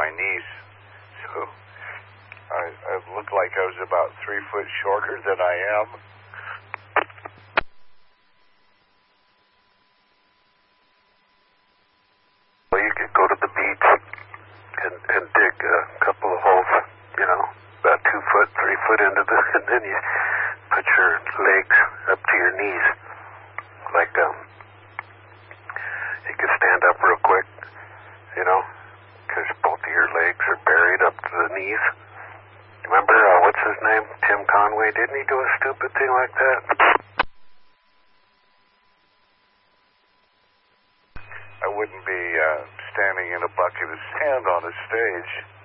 my knees. So I looked like I was about 3 foot shorter than I am. Well, you could go to the beach and dig a couple of holes, about 2 foot, 3 foot into the, and then you put your legs up to your knees, like you could stand up real quick, because both of your legs are buried up to the knees. Remember, what's his name? Tim Conway, didn't he do a stupid thing like that? I wouldn't be standing in a bucket of sand on a stage.